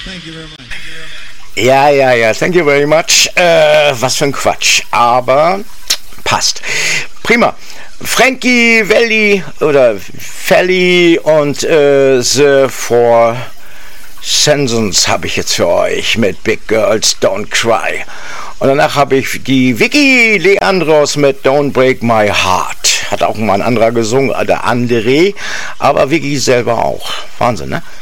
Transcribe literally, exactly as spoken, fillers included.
Thank you very much. Ja, ja, ja, thank you very much. Äh, was für ein Quatsch. Aber passt. Prima. Frankie Valli oder Felly und äh, The Four Seasons habe ich jetzt für euch mit Big Girls Don't Cry. Und danach habe ich die Vicky Leandros mit Don't Break My Heart. Hat auch mal ein anderer gesungen, der André, aber Vicky selber auch. Wahnsinn, ne?